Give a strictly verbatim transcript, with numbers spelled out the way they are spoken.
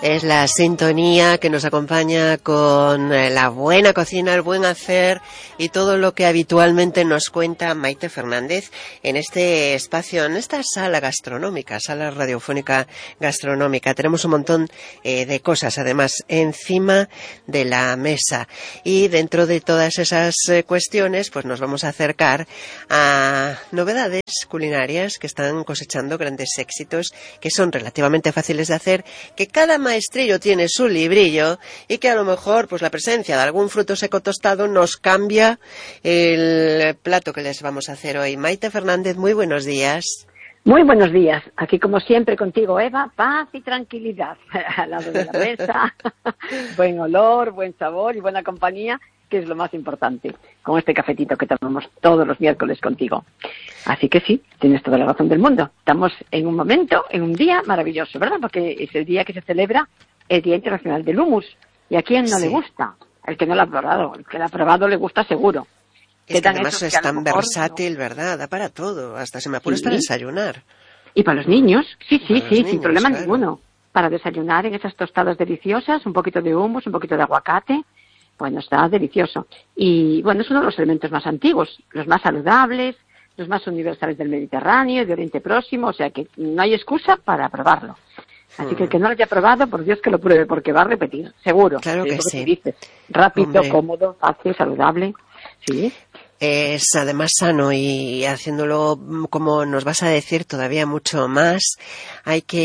Es la sintonía que nos acompaña con la buena cocina, el buen hacer y todo lo que habitualmente nos cuenta Maite Fernández en este espacio, en esta sala gastronómica, sala radiofónica gastronómica. Tenemos un montón eh, de cosas, además, encima de la mesa. Y dentro de todas esas eh, cuestiones, pues nos vamos a acercar a novedades culinarias que están cosechando grandes éxitos, que son relativamente fáciles de hacer, que cada maestrillo tiene su librillo y que a lo mejor pues la presencia de algún fruto seco tostado nos cambia el plato que les vamos a hacer hoy. Maite Fernández, muy buenos días. Muy buenos días. Aquí como siempre contigo, Eva, paz y tranquilidad al lado de la mesa. Buen olor, buen sabor y buena compañía, que es lo más importante, con este cafetito que tomamos todos los miércoles contigo. Así que sí, tienes toda la razón del mundo. Estamos en un momento, en un día maravilloso, ¿verdad? Porque es el día que se celebra el Día Internacional del Hummus. ¿Y a quién no sí. le gusta? El que no lo ha probado. El que lo ha probado le gusta seguro. Es que además es tan versátil, no. ¿verdad? Da para todo. Hasta se me apuras sí. para desayunar. Y para los niños, sí, sí, sí, niños, sin problema claro. ninguno. Para desayunar en esas tostadas deliciosas, un poquito de hummus, un poquito de aguacate. Bueno, está delicioso. Y bueno, es uno de los elementos más antiguos, los más saludables, los más universales del Mediterráneo, de Oriente Próximo, o sea que no hay excusa para probarlo. Así que el que no lo haya probado, por Dios que lo pruebe, porque va a repetir, seguro. Claro que sí. sí. Dices. Rápido, Hombre. cómodo, fácil, saludable. Sí. Es además sano y haciéndolo, como nos vas a decir, todavía mucho más. Hay que